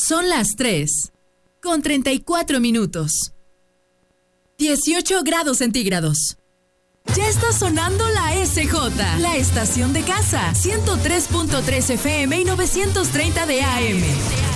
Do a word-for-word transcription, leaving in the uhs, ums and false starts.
Son las tres, con treinta y cuatro minutos. dieciocho grados centígrados. Ya está sonando la S J, la estación de casa, ciento tres punto tres F M y novecientos treinta de A M.